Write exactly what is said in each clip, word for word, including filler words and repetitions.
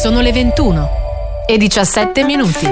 Sono le ventuno e diciassette minuti.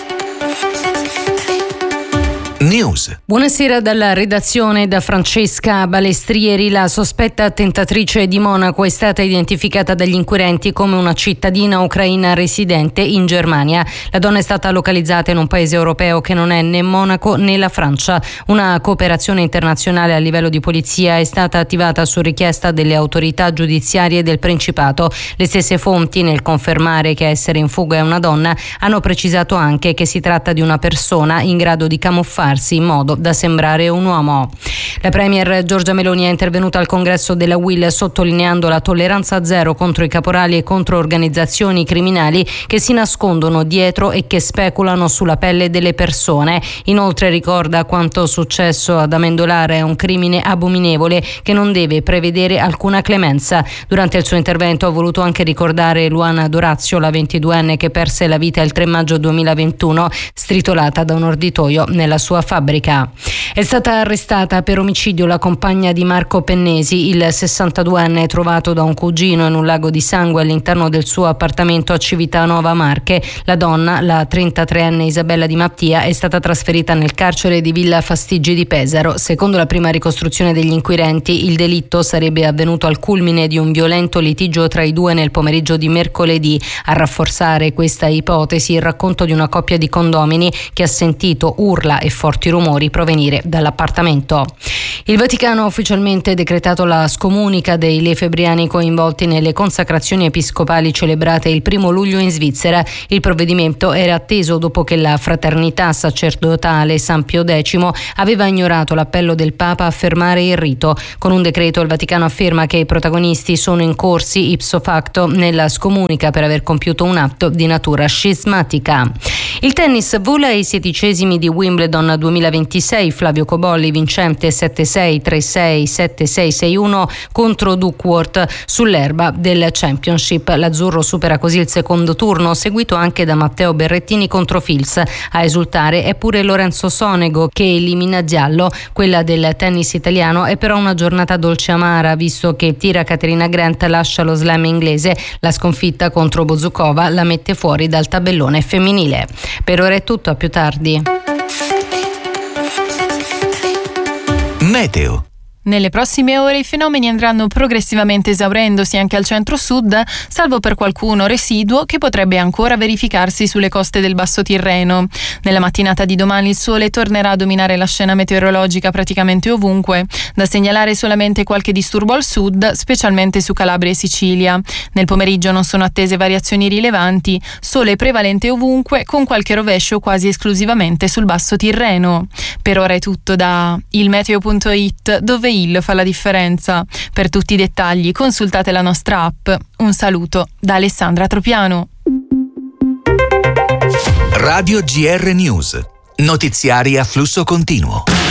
News. Buonasera dalla redazione, da Francesca Balestrieri. La sospetta attentatrice di Monaco è stata identificata dagli inquirenti come una cittadina ucraina residente in Germania. La donna è stata localizzata in un paese europeo che non è né Monaco né la Francia. Una cooperazione internazionale a livello di polizia è stata attivata su richiesta delle autorità giudiziarie del Principato. Le stesse fonti, nel confermare che essere in fuga è una donna, hanno precisato anche che si tratta di una persona in grado di camuffare in modo da sembrare un uomo. La premier Giorgia Meloni è intervenuta al congresso della U I L sottolineando la tolleranza zero contro i caporali e contro organizzazioni criminali che si nascondono dietro e che speculano sulla pelle delle persone. Inoltre ricorda quanto successo ad Amendolara è un crimine abominevole che non deve prevedere alcuna clemenza. Durante il suo intervento ha voluto anche ricordare Luana Dorazio, la ventiduenne che perse la vita il tre maggio duemilaventuno stritolata da un orditoio nella sua fabbrica. È stata arrestata per omicidio la compagna di Marco Pennesi, il sessantaduenne trovato da un cugino in un lago di sangue all'interno del suo appartamento a Civitanova Marche. La donna, la trentatreenne Isabella Di Mattia, è stata trasferita nel carcere di Villa Fastigi di Pesaro. Secondo la prima ricostruzione degli inquirenti, il delitto sarebbe avvenuto al culmine di un violento litigio tra i due nel pomeriggio di mercoledì. A rafforzare questa ipotesi il racconto di una coppia di condomini che ha sentito urla e forti rumori provenire dall'appartamento. Il Vaticano ha ufficialmente decretato la scomunica dei lefebbriani coinvolti nelle consacrazioni episcopali celebrate il primo luglio in Svizzera. Il provvedimento era atteso dopo che la fraternità sacerdotale San Pio X aveva ignorato l'appello del Papa a fermare il rito. Con un decreto il Vaticano afferma che i protagonisti sono incorsi ipso facto nella scomunica per aver compiuto un atto di natura scismatica. Il tennis vola ai sedicesimi di Wimbledon duemilaventisei. Flavio Cobolli vincente sette sei, tre sei, sette sei, sei uno contro Duckworth sull'erba del Championship. L'azzurro supera così il secondo turno, seguito anche da Matteo Berrettini contro Fils. A esultare è pure Lorenzo Sonego che elimina Diallo. Quella del tennis italiano è però una giornata dolce amara, visto che Tira Caterina Grant lascia lo slam inglese. La sconfitta contro Bozukova la mette fuori dal tabellone femminile. Per ora è tutto, a più tardi. Meteo. Nelle prossime ore i fenomeni andranno progressivamente esaurendosi anche al centro-sud, salvo per qualcuno residuo che potrebbe ancora verificarsi sulle coste del Basso Tirreno. Nella mattinata di domani il sole tornerà a dominare la scena meteorologica praticamente ovunque. Da segnalare solamente qualche disturbo al sud, specialmente su Calabria e Sicilia. Nel pomeriggio non sono attese variazioni rilevanti, sole prevalente ovunque, con qualche rovescio quasi esclusivamente sul Basso Tirreno. Per ora è tutto da ilmeteo punto it, dove il fa la differenza. Per tutti i dettagli consultate la nostra app. Un saluto da Alessandra Tropiano. Radio G R News. Notiziari a flusso continuo.